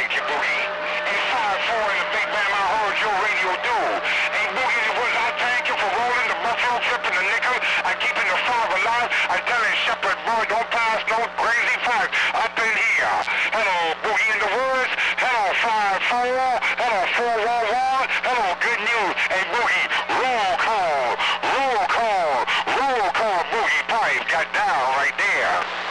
thank you, Boogie. And 5-4 in the big band, I heard your radio do. And Boogie, was I thank you for rolling the buffalo, flipping the nickel, and keeping the five alive, and telling Shepherd, boy, don't pass no crazy fact up in here. Hello, Boogie in the woods. Hello, 5-4. Hello, 411. Hello, good news. Hey, Boogie, roll call, roll call, roll call, Boogie Pipe got down right there.